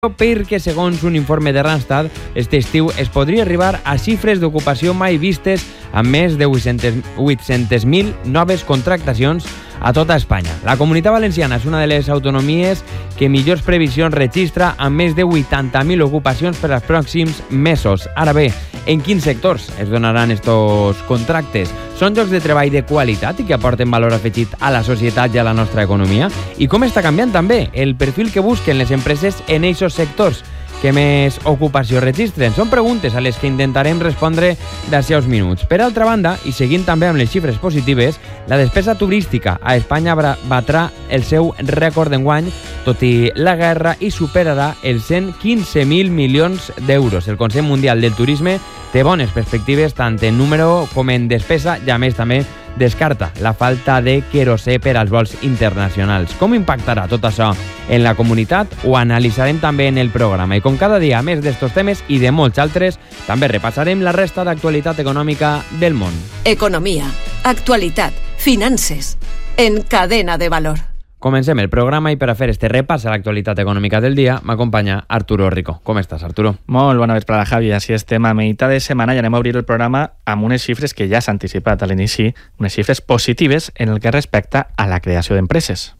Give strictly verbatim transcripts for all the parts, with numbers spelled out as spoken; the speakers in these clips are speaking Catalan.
perquè, segons un informe de Randstad, este estiu es podria arribar a xifres d'ocupació mai vistes amb més de vuit-centes mil noves contractacions a tota Espanya. La Comunitat Valenciana és una de les autonomies que millors previsions registra amb més de vuitanta mil ocupacions per als pròxims mesos. Ara bé, en quins sectors es donaran estos contractes? Són llocs de treball de qualitat i que aporten valor afegit a la societat i a la nostra economia? I com està canviant també el perfil que busquen les empreses en aquests sectors que més ocupació registren? Són preguntes a les que intentarem respondre d'ací a uns minuts. Per altra banda, i seguint també amb les xifres positives, la despesa turística a Espanya batrà el seu rècord d'enguany, tot i la guerra, i superarà els cent quinze mil milions d'euros. El Consell Mundial del Turisme té bones perspectives tant en número com en despesa i, a més, també descarta la falta de querosè per als vols internacionals. Com impactarà tot això en la comunitat? Ho analitzarem també en el programa. I com cada dia, a més d'estos temes i de molts altres, també repassarem la resta d'actualitat econòmica del món. Economia, actualitat, finances, en Cadena de Valor. Comencem el programa i per a fer este repàs a l'actualitat econòmica del dia m'acompanya Arturo Rico. Com estàs, Arturo? Molt bona vesprada, Javi. Així estem a meitat de setmana i anem a obrir el programa amb unes xifres que ja s'han anticipat a l'inici, unes xifres positives en el que respecta a la creació d'empreses.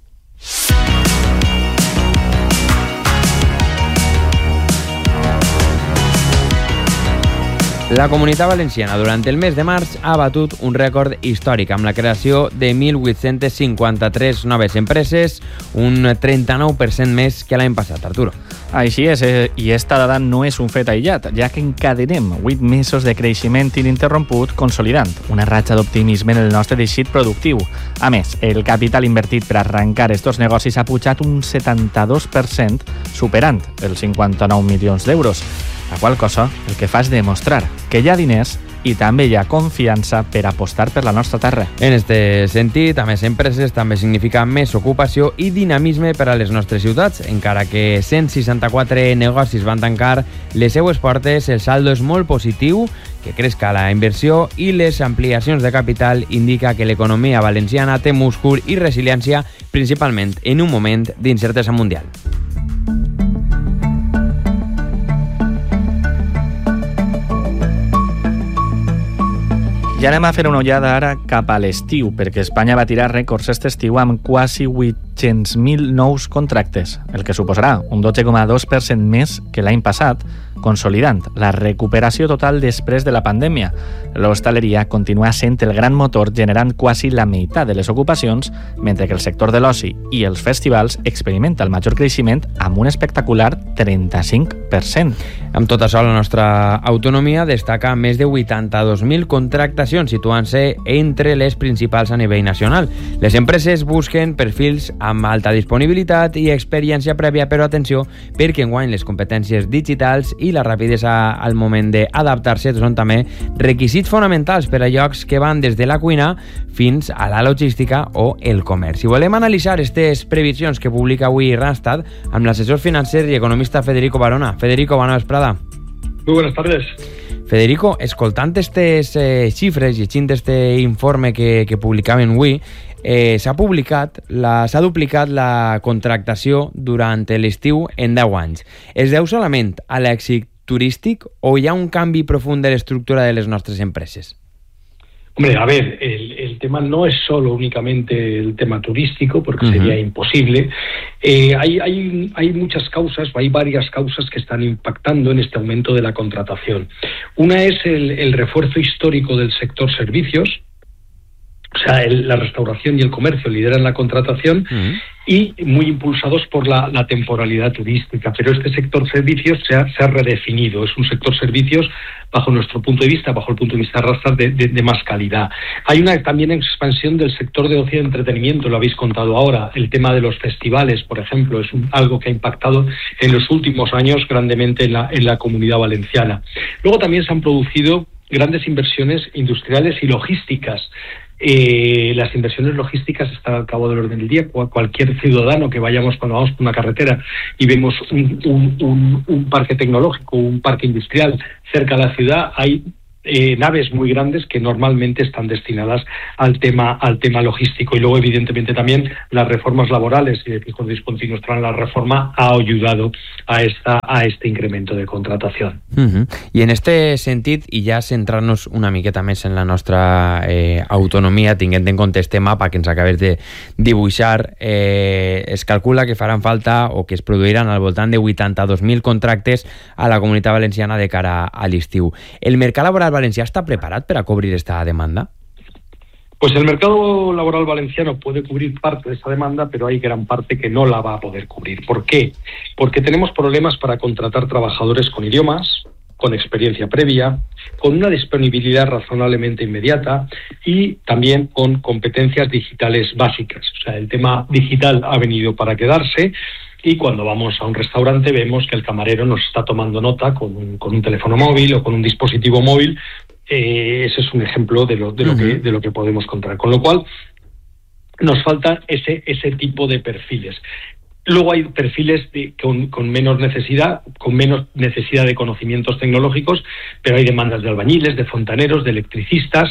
La Comunitat Valenciana durant el mes de març ha batut un rècord històric amb la creació de mil vuit-cents cinquanta-tres noves empreses, un trenta-nou per cent més que l'any passat, Arturo. Així és, eh, i esta dada no és un fet aïllat, ja que encadenem vuit mesos de creixement ininterromput consolidant una ratxa d'optimisme en el nostre teixit productiu. A més, el capital invertit per arrencar estos negocis ha pujat un setanta-dos per cent, superant els cinquanta-nou milions d'euros. La qual cosa el que fa és demostrar que hi ha diners i també hi ha confiança per apostar per la nostra terra. En este sentit, a més empreses també significa més ocupació i dinamisme per a les nostres ciutats. Encara que cent seixanta-quatre negocis van tancar les seues portes, el saldo és molt positiu, que crezca la inversió i les ampliacions de capital indica que l'economia valenciana té múscul i resiliència, principalment en un moment d'incertesa mundial. I anem a fer una ullada ara cap a l'estiu, perquè Espanya va tirar rècords aquest estiu amb quasi vuit-cents mil nous contractes, el que suposarà un dotze coma dos per cent més que l'any passat, consolidant la recuperació total després de la pandèmia. L'hostaleria continua sent el gran motor, generant quasi la meitat de les ocupacions, mentre que el sector de l'oci i els festivals experimenta el major creixement amb un espectacular trenta-cinc per cent. Amb tot això, la nostra autonomia destaca més de vuitanta-dos mil contractacions, situant-se entre les principals a nivell nacional. Les empreses busquen perfils amb alta disponibilitat i experiència prèvia, però atenció, perquè enguany les competències digitals i la rapidesa al moment d'adaptar-se són també requisits fonamentals per a llocs que van des de la cuina fins a la logística o el comerç. Si volem analitzar aquestes previsions que publica avui Randstad amb l'assessor financer i economista Federico Barona. Federico, bona vesprada. Muy buenas tardes. Federico, escoltant aquestes eh, xifres, llegint este informe que, que publicaven avui, eh, s'ha publicat, la, s'ha duplicat la contractació durant l'estiu en deu anys. Es deu solament a l'èxit turístic o hi ha un canvi profund de l'estructura de les nostres empreses? Hombre, a ver, el, el tema no es solo únicamente el tema turístico, porque uh-huh. sería imposible. Eh, hay, hay, hay muchas causas, hay varias causas que están impactando en este aumento de la contratación. Una es el, el refuerzo histórico del sector servicios. O sea, el, la restauración y el comercio lideran la contratación uh-huh. y muy impulsados por la, la temporalidad turística. Pero este sector servicios se ha, se ha redefinido. Es un sector servicios, bajo nuestro punto de vista, bajo el punto de vista Randstad, de, de, de más calidad. Hay una también expansión del sector de ocio y entretenimiento, lo habéis contado ahora. El tema de los festivales, por ejemplo, es un, algo que ha impactado en los últimos años grandemente en la, en la Comunidad Valenciana. Luego también se han producido grandes inversiones industriales y logísticas. Eh, las inversiones logísticas están al cabo del orden del día. Cualquier ciudadano que vayamos cuando vamos por una carretera y vemos un, un, un, un parque tecnológico, un parque industrial cerca de la ciudad, hay eh, naves muy grandes que normalmente están destinadas al tema al tema logístico. Y luego, evidentemente, también las reformas laborales y de fijos discontinuos tras la reforma ha ayudado a esta a este incremento de contratación. Uh-huh. I en este sentit, i ja centrar-nos una miqueta més en la nostra eh, autonomia, tinguent en compte este mapa que ens acabes de dibuixar, eh, es calcula que faran falta o que es produiran al voltant de vuitanta-dos mil contractes a la Comunitat Valenciana de cara a l'estiu. El mercat laboral valencià està preparat per a cobrir esta demanda? Pues el mercado laboral valenciano puede cubrir parte de esa demanda, pero hay gran parte que no la va a poder cubrir. ¿Por qué? Porque tenemos problemas para contratar trabajadores con idiomas, con experiencia previa, con una disponibilidad razonablemente inmediata y también con competencias digitales básicas. O sea, el tema digital ha venido para quedarse. Y cuando vamos a un restaurante vemos que el camarero nos está tomando nota con un, con un teléfono móvil o con un dispositivo móvil. Eh, ese es un ejemplo de lo, de, lo uh-huh. que, de lo que podemos encontrar. Con lo cual, nos falta ese, ese tipo de perfiles. Luego hay perfiles de, con, con menos necesidad, con menos necesidad de conocimientos tecnológicos, pero hay demandas de albañiles, de fontaneros, de electricistas.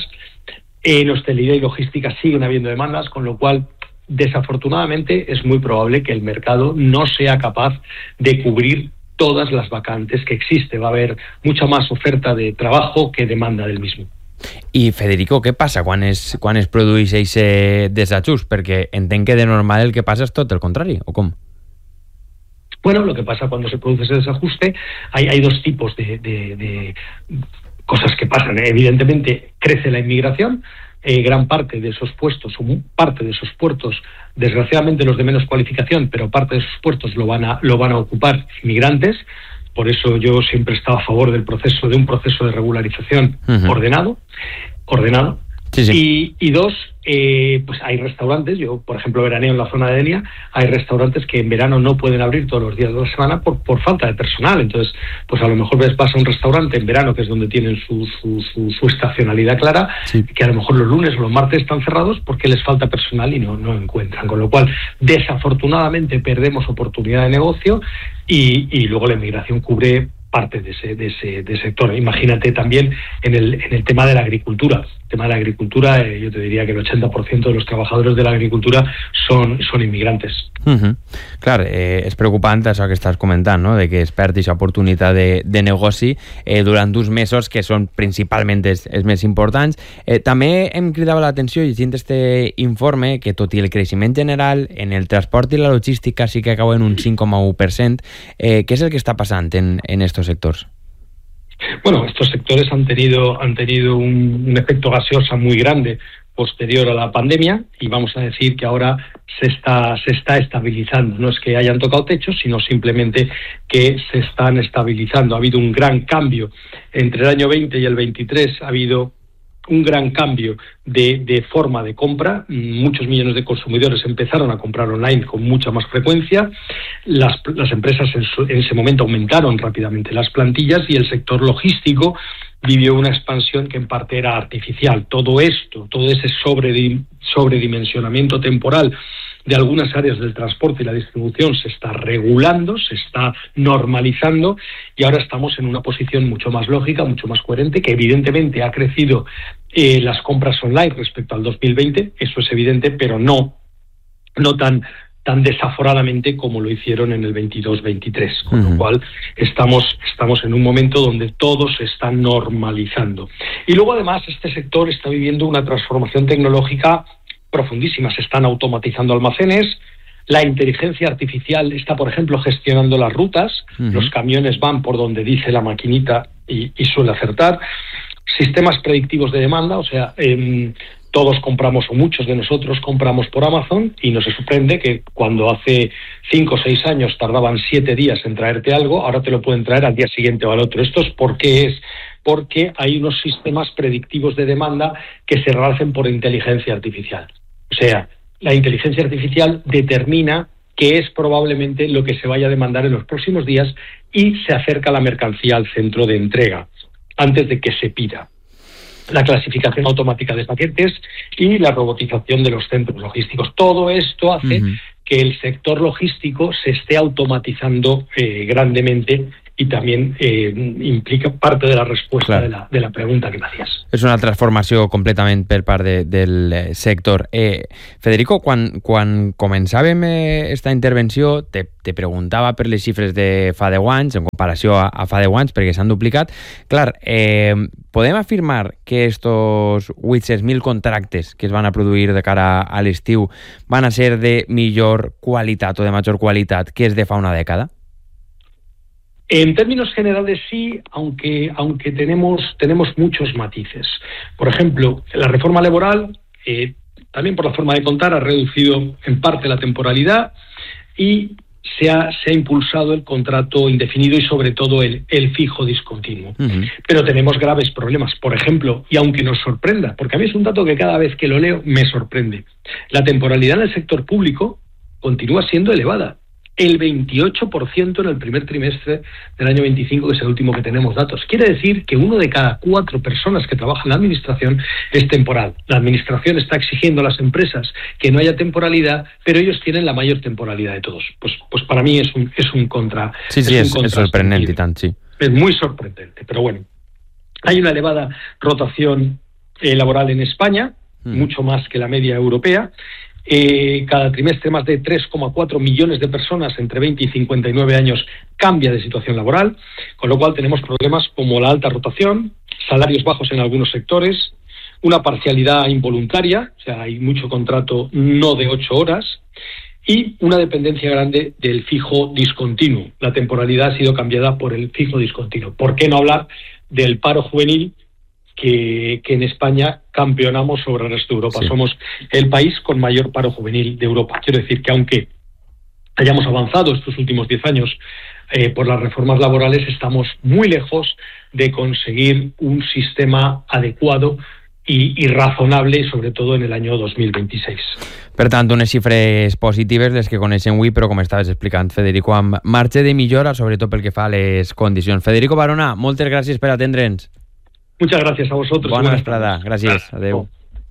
En hostelería y logística siguen habiendo demandas, con lo cual, desafortunadamente, es muy probable que el mercado no sea capaz de cubrir todas las vacantes que existe. Va a haber mucha más oferta de trabajo que demanda del mismo. I, Federico, què passa quan es, quan es produeix aquest desajust? Perquè entenc que de normal el que passa és tot el contrari, ¿o com? Bueno, lo que pasa cuando se produce ese desajuste, hay, hay dos tipos de, de, de cosas que pasan. Evidentemente, crece la inmigración. Eh, gran parte de esos puestos, o parte de esos puertos, desgraciadamente los de menos cualificación, pero parte de esos puestos lo van a, lo van a ocupar inmigrantes. Por eso yo siempre he estado a favor del proceso, de un proceso de regularización uh-huh. ordenado, ordenado. Sí, sí. Y, y dos, eh, pues hay restaurantes, yo por ejemplo veraneo en la zona de Denia, hay restaurantes que en verano no pueden abrir todos los días de la semana por, por falta de personal. Entonces, pues a lo mejor ves, vas a un restaurante en verano, que es donde tienen su, su, su, su estacionalidad clara, sí. que a lo mejor los lunes o los martes están cerrados porque les falta personal y no, no encuentran. Con lo cual, desafortunadamente perdemos oportunidad de negocio y, y luego la inmigración cubre parte de ese, de ese, de ese sector. Imagínate también en el, en el tema de la agricultura. El tema de la agricultura, eh, yo te diría que el ochenta por ciento de los trabajadores de la agricultura son, son inmigrantes. Uh-huh. Clar, eh, és preocupant això que estàs comentant, no? De que es perdi aquesta oportunitat de, de negoci eh, durant uns mesos que són principalment els, els més importants. Eh, també em cridava l'atenció llegint este informe que tot i el creixement general en el transport i la logística sí que acaba en un cinc coma u per cent. Eh, què és el que està passant en, en estos sectores? Bueno, estos sectores han tenido, han tenido un, un efecto gaseosa muy grande posterior a la pandemia y vamos a decir que ahora se está, se está estabilizando. No es que hayan tocado techo, sino simplemente que se están estabilizando. Ha habido un gran cambio entre el año veinte y el veintitrés, ha habido un gran cambio de, de forma de compra. Muchos millones de consumidores empezaron a comprar online con mucha más frecuencia. Las, las empresas en, su, en ese momento aumentaron rápidamente las plantillas y el sector logístico vivió una expansión que en parte era artificial. Todo esto, todo ese sobredim, sobredimensionamiento temporal de algunas áreas del transporte y la distribución se está regulando, se está normalizando y ahora estamos en una posición mucho más lógica, mucho más coherente, que evidentemente ha crecido eh, las compras online respecto al dos mil veinte, eso es evidente, pero no, no tan tan desaforadamente como lo hicieron en el veintidós veintitrés, con uh-huh. lo cual estamos, estamos en un momento donde todo se está normalizando. Y luego además este sector está viviendo una transformación tecnológica profundísima. Se están automatizando almacenes, la inteligencia artificial está, por ejemplo, gestionando las rutas, uh-huh. los camiones van por donde dice la maquinita y, y suele acertar, sistemas predictivos de demanda, o sea, eh, todos compramos, o muchos de nosotros compramos por Amazon y no se sorprende que cuando hace cinco o seis años tardaban siete días en traerte algo, ahora te lo pueden traer al día siguiente o al otro. ¿Esto es por qué es? Porque hay unos sistemas predictivos de demanda que se hacen por inteligencia artificial. O sea, la inteligencia artificial determina qué es probablemente lo que se vaya a demandar en los próximos días y se acerca la mercancía al centro de entrega antes de que se pida. La clasificación automática de paquetes y la robotización de los centros logísticos. Todo esto hace uh-huh. que el sector logístico se esté automatizando eh, grandemente y también eh, implica parte de la respuesta claro. de, la, de la pregunta que me hacías. És una transformació completament per part de, del sector. Eh, Federico, quan, quan començàvem eh, esta intervenció, te, te preguntava per les xifres de fa deu anys, en comparació a, a fa deu anys, perquè s'han duplicat. Clar, eh, podem afirmar que estos vuit-cents mil contractes que es van a produir de cara a l'estiu van a ser de millor qualitat o de major qualitat que és de fa una dècada? En términos generales sí, aunque, aunque tenemos, tenemos muchos matices. Por ejemplo, la reforma laboral, eh, también por la forma de contar, ha reducido en parte la temporalidad y se ha, se ha impulsado el contrato indefinido y sobre todo el, el fijo discontinuo. Uh-huh. Pero tenemos graves problemas. Por ejemplo, y aunque nos sorprenda, porque a mí es un dato que cada vez que lo leo me sorprende, la temporalidad en el sector público continúa siendo elevada. El veintiocho por ciento en el primer trimestre del año veinticinco, que es el último que tenemos datos. Quiere decir que uno de cada cuatro personas que trabajan en la administración es temporal. La administración está exigiendo a las empresas que no haya temporalidad, pero ellos tienen la mayor temporalidad de todos. Pues, pues para mí es un, es un contra. Sí, sí, es, un es sorprendente y tan, sí. Es muy sorprendente, pero bueno. Hay una elevada rotación eh, laboral en España, mm. mucho más que la media europea. Eh, cada trimestre más de tres coma cuatro millones de personas entre veinte y cincuenta y nueve años cambia de situación laboral, con lo cual tenemos problemas como la alta rotación, salarios bajos en algunos sectores, una parcialidad involuntaria, o sea, hay mucho contrato no de ocho horas, y una dependencia grande del fijo discontinuo. La temporalidad ha sido cambiada por el fijo discontinuo. ¿Por qué no hablar del paro juvenil? Que, que en España campeonamos sobre el resto de Europa. Sí. Somos el país con mayor paro juvenil de Europa. Quiero decir que aunque hayamos avanzado estos últimos diez años eh, por las reformas laborales, estamos muy lejos de conseguir un sistema adecuado y, y razonable, sobre todo en el año dos mil veintiséis. Per tant, unes xifres positives, les que coneixem avui, però com estaves explicant, Federico, amb marge de millora, sobretot pel que fa a les condicions. Federico Barona, moltes gràcies per atendre'ns. Muchas gracias a vosotros. Bona vesprada. Gràcies. Adéu.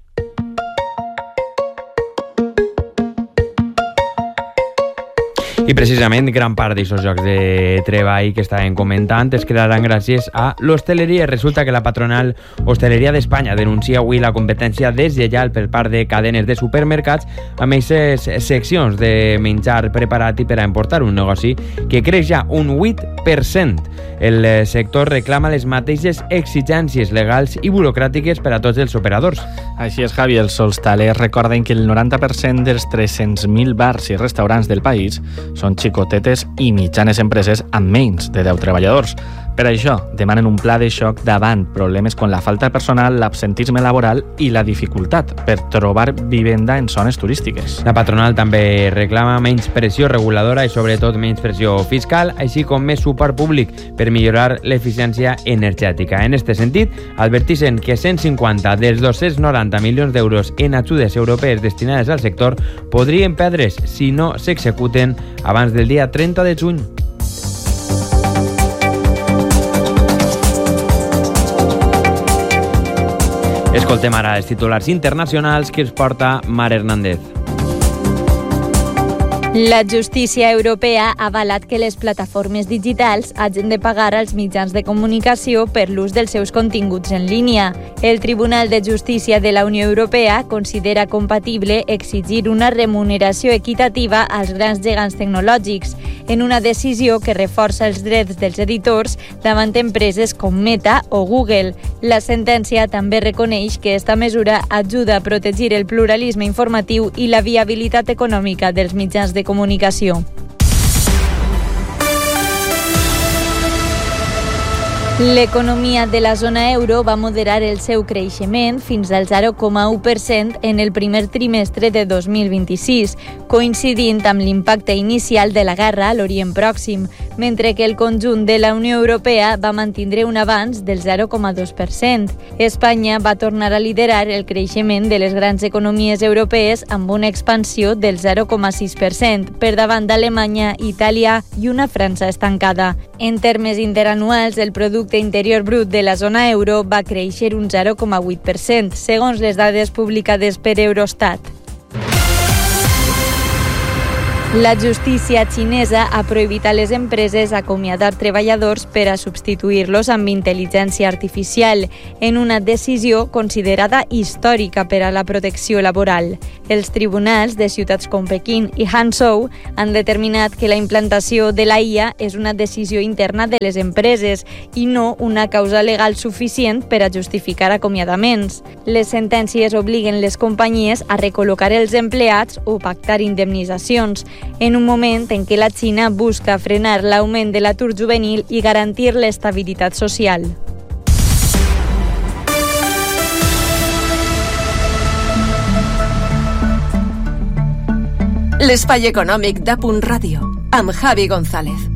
I precisament gran part d'aquests llocs de treball que estàvem comentant es crearan gràcies a l'hostaleria. Resulta que la patronal Hostaleria d'Espanya denuncia avui la competència deslleial per part de cadenes de supermercats amb aquestes seccions de menjar preparat i per a importar, un negoci que creix ja un vuit per cent. El sector reclama les mateixes exigències legals i burocràtiques per a tots els operadors. Així és, Javi. Els hostalers recorden que el noranta per cent dels tres-cents mil bars i restaurants del país són xicotetes i mitjanes empreses amb menys de deu treballadors. Per això, demanen un pla de xoc davant problemes com la falta de personal, l'absentisme laboral i la dificultat per trobar vivenda en zones turístiques. La patronal també reclama menys pressió reguladora i sobretot menys pressió fiscal, així com més suport públic per millorar l'eficiència energètica. En aquest sentit, advertixen que cent cinquanta dels dos-cents noranta milions d'euros en ajudes europees destinades al sector podrien perdre's si no s'executen abans del dia trenta de juny. Escoltem ara els titulars internacionals que els porta Mar Hernández. La justícia europea ha avalat que les plataformes digitals hagin de pagar als mitjans de comunicació per l'ús dels seus continguts en línia. El Tribunal de Justícia de la Unió Europea considera compatible exigir una remuneració equitativa als grans gegants tecnològics, en una decisió que reforça els drets dels editors davant empreses com Meta o Google. La sentència també reconeix que esta mesura ajuda a protegir el pluralisme informatiu i la viabilitat econòmica dels mitjans de comunicació. L'economia de la zona euro va moderar el seu creixement fins al zero coma u per cent en el primer trimestre de dos mil vint-i-sis, coincidint amb l'impacte inicial de la guerra a l'Orient Pròxim, mentre que el conjunt de la Unió Europea va mantindre un avanç del zero coma dos per cent. Espanya va tornar a liderar el creixement de les grans economies europees amb una expansió del zero coma sis per cent, per davant d'Alemanya, Itàlia i una França estancada. En termes interanuals, el producte interior brut de la zona euro va créixer un zero coma vuit per cent, segons les dades publicades per Eurostat. La justícia xinesa ha prohibit a les empreses acomiadar treballadors per a substituir-los amb intel·ligència artificial, en una decisió considerada històrica per a la protecció laboral. Els tribunals de ciutats com Pequín i Hangzhou han determinat que la implantació de la I A és una decisió interna de les empreses i no una causa legal suficient per a justificar acomiadaments. Les sentències obliguen les companyies a recol·locar els empleats o pactar indemnitzacions, en un moment en què la Xina busca frenar l'augment de l'atur juvenil i garantir l'estabilitat social. L'espai econòmic d'A Punt Ràdio, amb Javi González.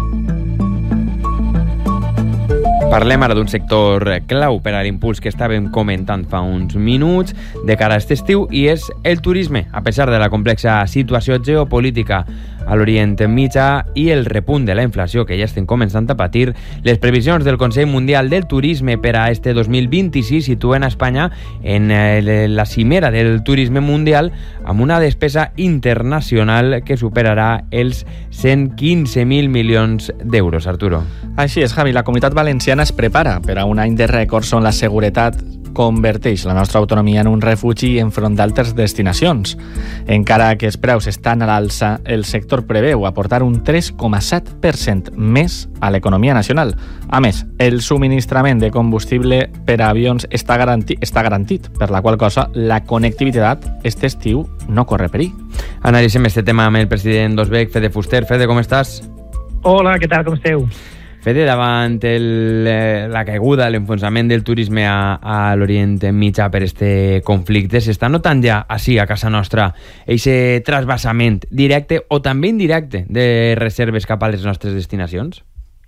Parlem ara d'un sector clau per a l'impuls que estàvem comentant fa uns minuts de cara a aquest estiu, i és el turisme. A pesar de la complexa situació geopolítica a l'Orient Mitjà i el repunt de la inflació que ja estem començant a patir, les previsions del Consell Mundial del Turisme per a este dos mil vint-i-sis situen a Espanya en la cimera del turisme mundial amb una despesa internacional que superarà els cent quinze mil milions d'euros. Arturo. Així és, Javi. La Comunitat Valenciana es prepara per a un any de rècords on la seguretat converteix la nostra autonomia en un refugi enfront d'altres destinacions. Encara que els preus estan a l'alça, el sector preveu aportar un tres coma set per cent més a l'economia nacional. A més, el subministrament de combustible per a avions està garantit, està garantit, per la qual cosa la connectivitat aquest estiu no corre perill. Analitzem este tema amb el president d'Osbec, Fede Fuster. Fede, com estàs? Hola, què tal, com esteu? Fede, davant el, la caiguda, l'enfonsament del turisme a, a l'Orient Mitjà per este conflicte, s'està notant ja així a casa nostra eixe trasbassament directe o també indirecte de reserves cap a les nostres destinacions?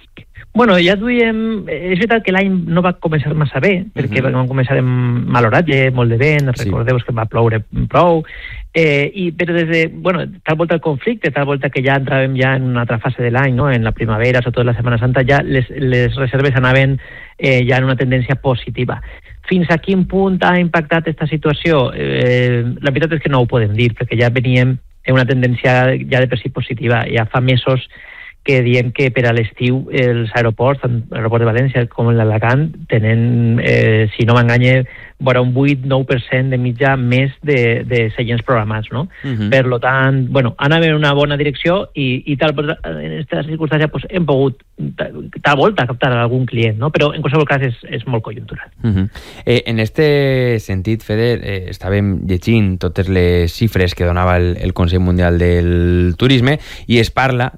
Bueno, ja duiem... És veritat que l'any no va començar massa bé, perquè uh-huh. vam començar amb mal horatge, molt de vent, sí. Recordeu que va ploure prou, eh, i, però des de, bueno, tal volta el conflicte, tal volta que ja entràvem ja en una altra fase de l'any, no? En la primavera, sobretot la Setmana Santa, ja les, les reserves anaven eh, ja en una tendència positiva. Fins a quin punt ha impactat aquesta situació? Eh, la veritat és que no ho podem dir, perquè ja veníem en una tendència ja de per si positiva. Ja fa mesos que diem que per a l'estiu els aeroports, tant l'aeroport de València com l'Alacant, tenen, eh, si no m'enganye, vora un vuit a nou per cent de mitja més de, de seients programats, no? Uh-huh. Per lo tant, bueno, anàvem en una bona direcció i, i tal, en aquesta circumstància pues, hem pogut tal volta captar algun client, no? Però en qualsevol cas és, és molt conjuntural. Uh-huh. eh, en este sentit, Fede, eh, estàvem llegint totes les xifres que donava el, el Consell Mundial del Turisme i es parla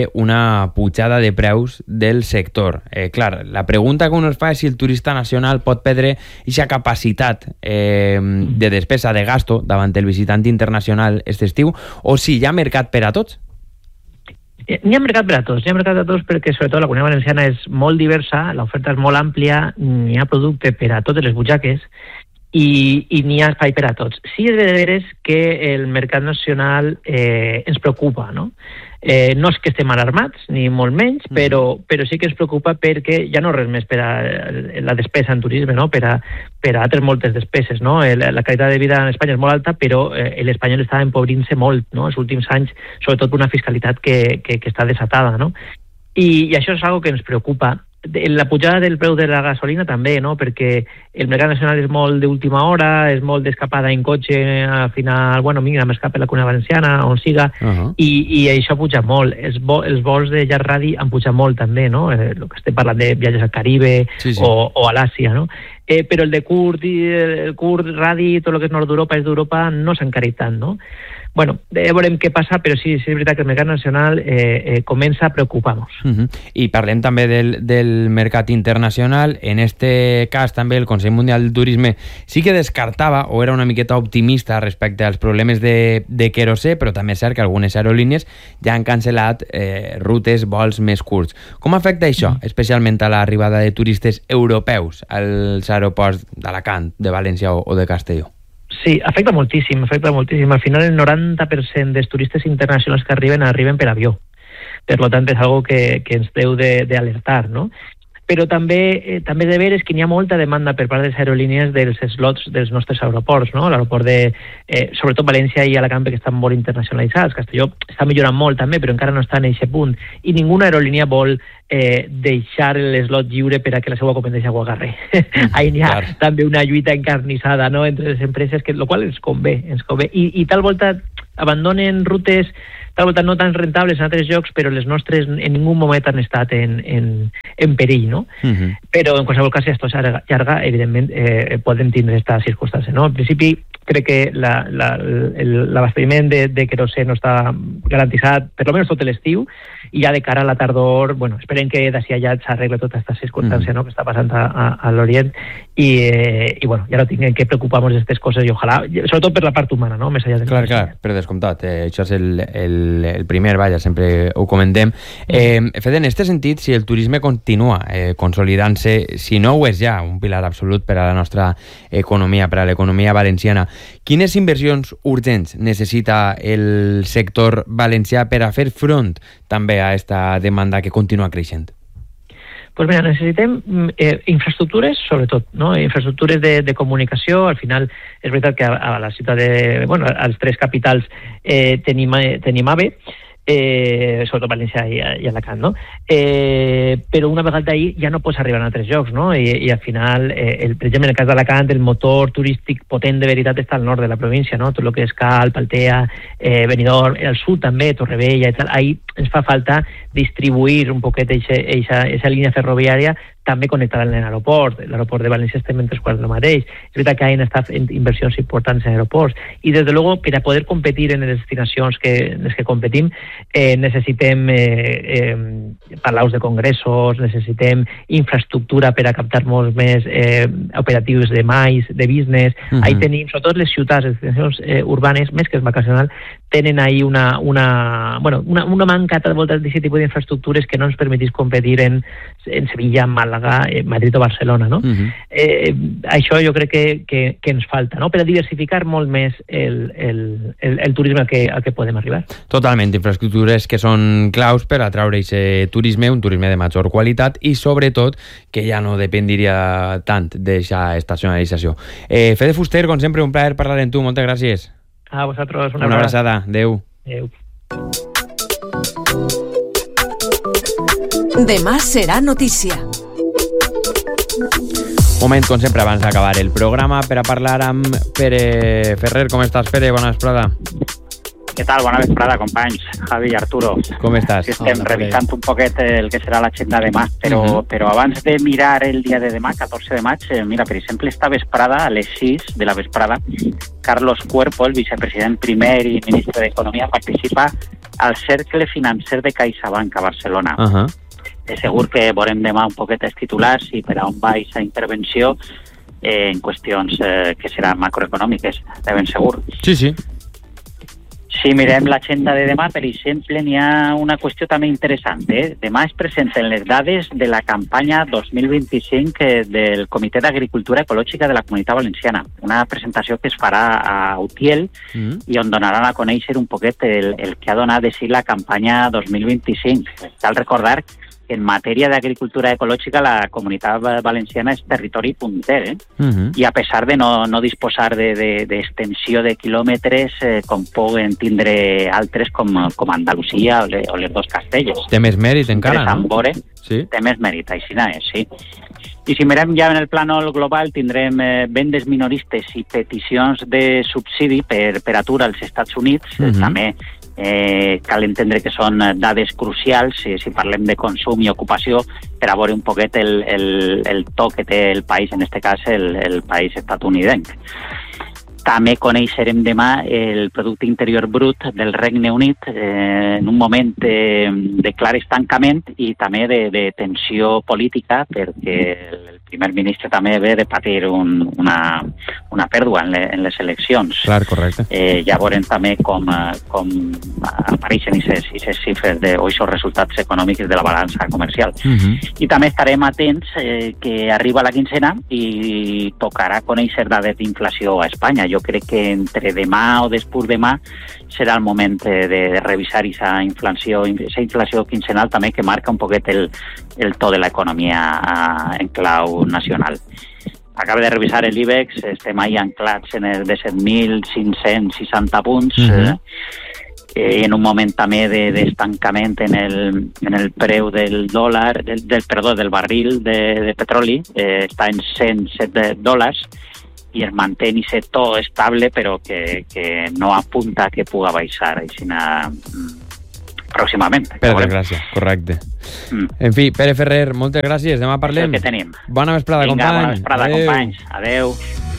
d'una pujada de preus del sector. Eh, clar, la pregunta que uno es fa és si el turista nacional pot perdre aquesta capacitat eh, de despesa de gasto davant el visitant internacional aquest estiu, o si hi ha mercat per a tots? N'hi ha mercat per a tots, n'hi ha mercat per a tots perquè sobretot la Comunitat Valenciana és molt diversa, l'oferta és molt àmplia, n'hi ha producte per a totes les butxaques i, i n'hi ha espai per a tots. Sí és de veres que el mercat nacional eh, ens preocupa, no? Eh, no és que estem alarmats, ni molt menys, mm. però, però sí que ens preocupa perquè ja no res més per a la despesa en turisme, no? per, a, per a altres moltes despeses. No? La, la qualitat de vida en Espanya és molt alta, però eh, l'espanyol està empobrint-se molt, no? Els últims anys, sobretot per una fiscalitat que, que, que està desatada. No? I, I això és algo que ens preocupa. La pujada del preu de la gasolina també, no? Perquè el mercat nacional és molt d'última hora, és molt d'escapada en cotxe, al final, bueno, mira, m'escapa la Comunitat Valenciana, on siga, uh-huh. i, i això puja molt. Els, vo, els vols de llarg radi han pujat molt també, no? Eh, el que estem parlant de viatges al Caribe sí, sí. O, o a l'Àsia, no? Eh, però el de curt, el curt radi, tot el que és nord d'Europa, és d'Europa, no s'ha encarit tant, no? Bueno, eh, veurem què passa, però sí, sí és veritat que el mercat nacional eh, eh, comença a preocupar-nos. Uh-huh. I parlem també del, del mercat internacional. En este cas també el Consell Mundial del Turisme sí que descartava o era una miqueta optimista respecte als problemes de, de querosè, però també és cert que algunes aerolínies ja han cancel·lat eh, rutes, vols més curts. Com afecta això, uh-huh. especialment a l'arribada de turistes europeus als aeroports d'Alacant, de València o, o de Castelló? Sí, afecta moltíssim, afecta moltíssim. Al final el noranta per cent dels turistes internacionals que arriben, arriben per avió. Per lo tant, és algo que, que ens deu d'alertar, no? però també eh, també de veres que n'hi ha molta demanda per part de les aerolínies dels slots dels nostres aeroports, no? L'aeroport de, eh, sobretot València i Alacant, que estan molt internacionalitzats. Castelló està millorant molt també, però encara no està en aquest punt. I ninguna aerolínia vol eh, deixar l'eslot lliure per a que la seva competència ho agarre. Ahí n'hi ha clar. També una lluita encarnissada, no?, entre les empreses, que, lo qual ens convé, ens convé. I, i tal volta abandonen rutes tal volta no tan rentables en altres llocs, però les nostres en ningú moment han estat en, en, en perill, no? Uh-huh. Però en qualsevol cas, si esto s'allarga, llarga, evidentment eh, poden tindre aquesta circumstància, no? En principi, crec que la, la, l'abastiment de, de querosè no està garantitzat, per almenys tot l'estiu, i ja de cara a la tardor, bueno, esperem que d'ací allà s'arregle tota aquesta circumstància, mm. no?, que està passant a, a, a l'Orient, i, eh, i bueno, ja no tinguem que preocupar-nos d'aquestes coses, i ojalà, sobretot per la part humana, no?, més allà de... Clar, clar, per descomptat, eh, això és el, el, el primer, vaja, sempre ho comentem. Eh, fet, en aquest sentit, si el turisme continua eh, consolidant-se, si no ho és ja, un pilar absolut per a la nostra economia, per a l'economia valenciana, quines inversions urgents necessita el sector valencià per a fer front també a aquesta demanda que continua creixent? Pues mira, necessitem eh, infraestructures, sobretot, no? Infraestructures de, de comunicació. Al final, és veritat que a, a la ciutat de... Bueno, als tres capitals eh, tenim, tenim AVE, eh, sobretot València i, i Alacant, no? Eh, però una vegada ahir ja no pots arribar a altres llocs, no? I, i al final, eh, el, per exemple, en el cas d'Alacant, el motor turístic potent de veritat està al nord de la província, no? Tot el que és Calp, Altea, eh, Benidorm, al sud també, Torrevella i tal. Ahir ens fa falta distribuir un poquet aquesta línia ferroviària també connectada amb l'aeroport. L'aeroport de València estem en tres quarts del mateix. És veritat que han estat inversions importants en aeroports. I, des de luego, per a poder competir en les destinacions que, en les que competim, eh, necessitem eh, eh, palaus de congressos, necessitem infraestructura per a captar molts més eh, operatius de mais, de business. Uh-huh. Ahí tenim, sobretot les ciutats, les destinacions eh, urbanes, més que és vacacional, tenen ahí una, una, bueno, una, una manca de voltes d'aquest tipus d'infraestructures que no ens permetís competir en, en Sevilla, Màlaga, eh, Madrid o Barcelona, no? Uh-huh. eh, això jo crec que, que, que ens falta, no?, per a diversificar molt més el, el, el, el turisme al que, al que podem arribar. Totalment, infraestructures que són claus per atraure aquest turisme, un turisme de major qualitat i sobretot que ja no dependiria tant d'aquesta estacionalització. Eh, Fede Fuster, com sempre, un plaer parlar amb tu, moltes gràcies. A vosaltres, una, una abraçada. Adéu. Adéu. Demà serà notícia. Moment, com sempre, abans d'acabar el programa, per a parlar amb Pere Ferrer. Com estàs, Pere? Bona vesprada. Què tal? Bona vesprada, companys. Javi i Arturo. Com estàs? Sí, estem Hola, revisant un poquet el que serà l'agenda de demà, però, uh-huh. però abans de mirar el dia de demà, catorze de maig, eh, mira, per exemple, esta vesprada, a les sis de la vesprada, Carlos Cuerpo, el vicepresident primer i ministre d'Economia, participa al Cercle Financer de CaixaBank a Barcelona. Uh-huh. És segur que veurem demà un poquet els titulars i per a on va aquesta intervenció eh, en qüestions eh, que seran macroeconòmiques, de ben segur. Sí, sí. Si mirem l'agenda de demà, per exemple, n'hi ha una qüestió també interessant. Eh? Demà es presenten les dades de la campanya dos mil vint-i-cinc del Comitè d'Agricultura Ecològica de la Comunitat Valenciana. Una presentació que es farà a Utiel mm. i on donaran a conèixer un poquet el, el que ha donat de si la campanya dos mil vint-i-cinc. Cal recordar que en matèria d'agricultura ecològica la Comunitat Valenciana és territori punter, eh? Uh-huh. I a pesar de no, no disposar d'extensió de, de, de quilòmetres eh, com poden tindre altres com, com Andalusia o, le, o les dos Castelles. Té més mèrit encara, no? Veure, sí. Té més mèrit, així no és, sí. I si mirem ja en el plànol global tindrem eh, vendes minoristes i peticions de subsidi per, per atur als Estats Units, uh-huh. també Eh, cal entendre que són dades crucials si, si parlem de consum i ocupació per a veure un poquet el, el, el to que té el país, en aquest cas el, el país estatunidenc. També coneixerem demà el Producte Interior Brut del Regne Unit eh, en un moment de, de clar estancament i també de, de tensió política perquè el primer ministre també ve de patir un, una, una pèrdua en, le, en les eleccions. Clar, correcte. Eh, ja veurem també com, com apareixen aquestes xifres de, o aquests resultats econòmics de la balança comercial. Uh-huh. I també estarem atents eh, que arriba la quincena i tocarà conèixer dades d'inflació a Espanya. Jo crec que entre demà o després demà serà el moment de, de revisar aquesta inflació, aquesta inflació quincenal també que marca un poquet el, el to de l'economia en clau nacional. Acaba de revisar l'I B E X, estem ahí anclats en el disset mil cinc-cents seixanta punts, uh-huh. eh, en un moment també d'estancament de, en, el, en el preu del dòlar, del, del, perdó, del barril de, de petroli, eh, està en cent set dòlars, i es manté i ser tot estable, però que, que no apunta que puga baixar així pròximament. Per desgràcia, correcte. Mm. En fi, Pere Ferrer, moltes gràcies, demà parlem. És el que tenim. Bona vesprada, Vinga, company. Bona vesprada, Adeu. companys. Adeu.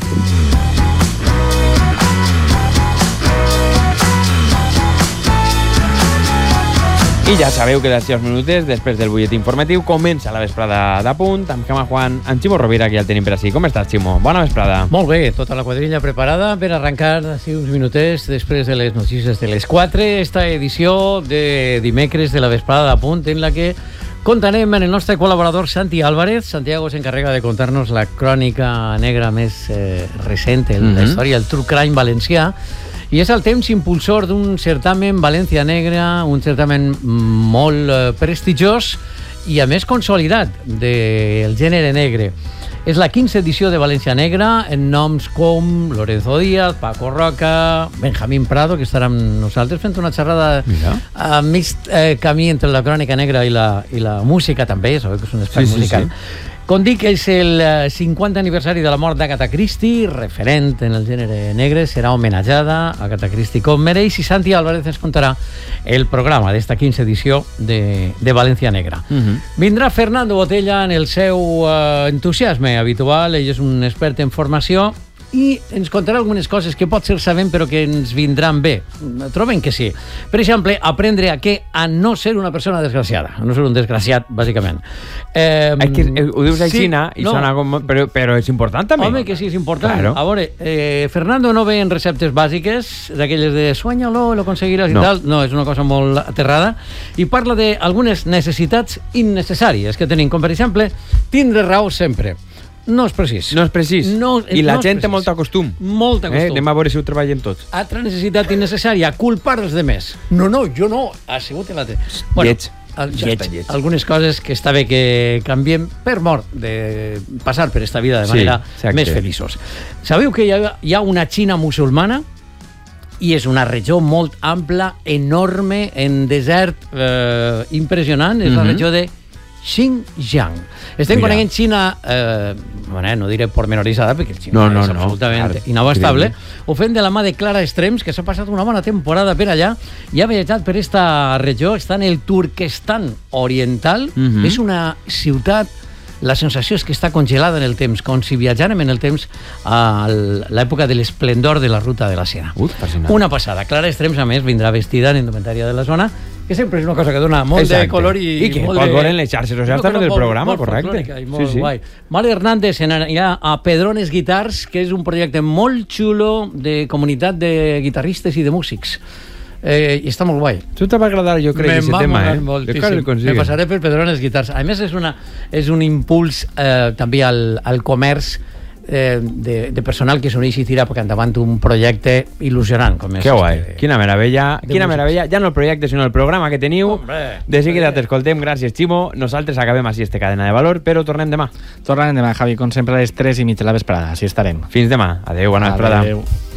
I ja sabeu que d'aquí uns minutets, després del butlletí informatiu, comença la vesprada de Punt, amb Cama Juan, amb Ximo Rovira, que ja el tenim per ací. Com estàs, Ximo? Bona vesprada. Molt bé, tota la quadrilla preparada per arrencar així uns minutets després de les notícies de les quatre, esta edició de dimecres de la vesprada de Punt, en la que contarem amb el nostre col·laborador Santi Álvarez. Santiago s'encarrega de contar-nos la crònica negra més eh, recent en mm-hmm. la història, el True Crime valencià, i és el temps impulsor d'un certamen València Negra, un certamen molt eh, prestigiós i a més consolidat del gènere negre. És la quinze edició de València Negra, en noms com Lorenzo Díaz, Paco Roca, Benjamín Prado, que estarà amb nosaltres fent una xerrada Mira. a mig eh, camí entre la crònica negra i la, i la música també, sabeu que és un espai sí, musical. Sí, sí. Com dic, és el cinquanta aniversari de la mort d'Agatha Christie, referent en el gènere negre, serà homenatjada a Agatha Christie com mereix, i Santi Álvarez ens contarà el programa d'esta quinze edició de, de València Negra. Uh-huh. Vindrà Fernando Botella en el seu uh, entusiasme habitual, ell és un expert en formació, i ens contarà algunes coses que potser sabem però que ens vindran bé. Trobem que sí. Per exemple, aprendre a què a no ser una persona desgraciada, a no ser un desgraciat, bàsicament. Eh, es que ho dius així, sí, i no. sona com... Però, però és important també. Home, que sí, és important. Claro. A veure, eh, Fernando no ve en receptes bàsiques, d'aquelles de sueñalo, lo conseguiràs no. i tal. No, és una cosa molt aterrada. I parla d'algunes necessitats innecessàries que tenim, com per exemple, tindre raó sempre. No és precís. No és precís. No, I la no gent té molt acostum. Molt acostum. Eh? Anem a veure si ho treballem tots. Altra necessitat innecessària, culpar els demés. No, no, jo no. Ha sigut l'altre. Bueno, lleig. El, ja lleig. Lleig. Algunes coses que està bé que canviem per mort de passar per esta vida de manera sí, més feliços. Sabeu que hi ha, hi ha una Xina musulmana i és una regió molt ampla, enorme, en desert eh, impressionant. És mm-hmm. la regió de Xinjiang. Estem Mira. coneguent Xina, eh, bueno, no diré pormenoritzada, perquè el Xina no, no, és absolutament no, inabastable. Ho fem de la mà de Clara Estrems, que s'ha passat una bona temporada per allà i ha viatjat per esta regió. Està en el Turquestan oriental. Mm-hmm. És una ciutat, la sensació és que està congelada en el temps, com si viatjàrem en el temps a l'època de l'esplendor de la ruta de la Seda. Uh, una passada. Clara Estrems, a més, vindrà vestida en indumentària de la zona, que sempre és una cosa que dona molt Exacte. de color i... I que pot de... veure en les xarxes socials també del programa, correcte. Sí, sí. Guai. Mali Hernández anirà a Pedrones Guitars, que és un projecte molt xulo de comunitat de guitarristes i de músics. Eh, i està molt guai. Tu te va agradar, jo crec, aquest tema, eh? Me passaré per Pedrones Guitars. A més, és, una, és un impuls eh, també al, al comerç eh, de, de personal que s'uneix i tira endavant un projecte il·lusionant. Com és que guai, este, quina meravella, quina meravella, ja no el projecte sinó el programa que teniu. Hombre, de seguida t'escoltem, gràcies Ximo. Nosaltres acabem així este cadena de valor, però tornem demà. Tornem demà, Javi, com sempre a les tres i mitja de la vesprada, així estarem. Fins demà, adeu, bona vesprada. Adeu.